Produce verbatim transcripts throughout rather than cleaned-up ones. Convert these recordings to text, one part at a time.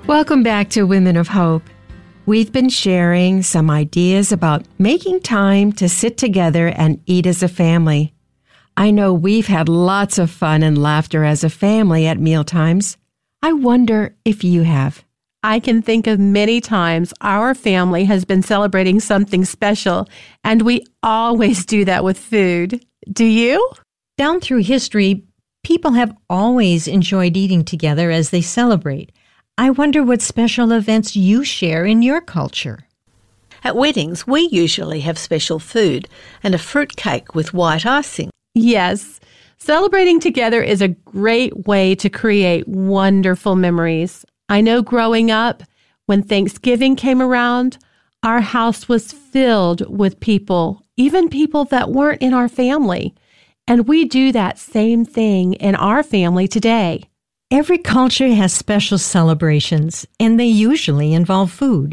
Welcome back to Women of Hope. We've been sharing some ideas about making time to sit together and eat as a family. I know we've had lots of fun and laughter as a family at mealtimes. I wonder if you have. I can think of many times our family has been celebrating something special, and we always do that with food. Do you? Down through history, people have always enjoyed eating together as they celebrate. I wonder what special events you share in your culture. At weddings, we usually have special food and a fruit cake with white icing. Yes. Celebrating together is a great way to create wonderful memories. I know growing up, when Thanksgiving came around, our house was filled with people, even people that weren't in our family. And we do that same thing in our family today. Every culture has special celebrations, and they usually involve food.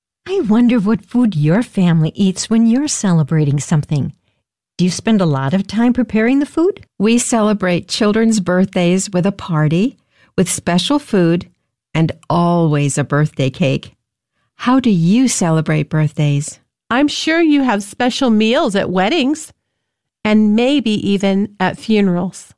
I wonder what food your family eats when you're celebrating something. Do you spend a lot of time preparing the food? We celebrate children's birthdays with a party, with special food, and always a birthday cake. How do you celebrate birthdays? I'm sure you have special meals at weddings and maybe even at funerals.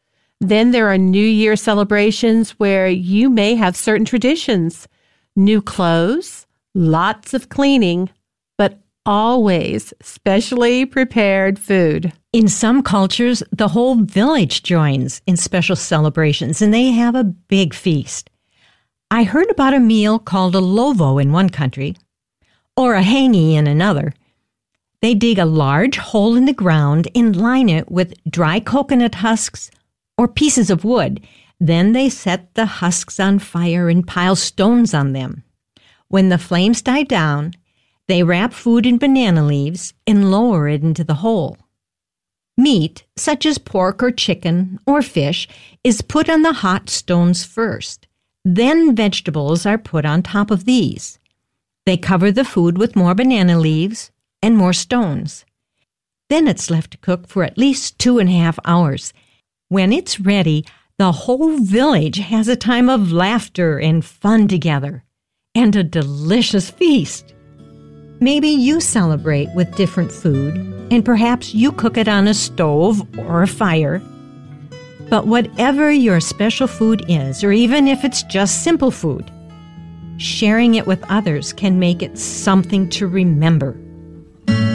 Then there are New Year celebrations where you may have certain traditions, new clothes, lots of cleaning, but always specially prepared food. In some cultures, the whole village joins in special celebrations, and they have a big feast. I heard about a meal called a lovo in one country, or a hangi in another. They dig a large hole in the ground and line it with dry coconut husks or pieces of wood. Then they set the husks on fire and pile stones on them. When the flames die down, they wrap food in banana leaves and lower it into the hole. Meat, such as pork or chicken or fish, is put on the hot stones first. Then vegetables are put on top of these. They cover the food with more banana leaves and more stones. Then it's left to cook for at least two and a half hours. When it's ready, the whole village has a time of laughter and fun together, and a delicious feast. Maybe you celebrate with different food, and perhaps you cook it on a stove or a fire. But whatever your special food is, or even if it's just simple food, sharing it with others can make it something to remember.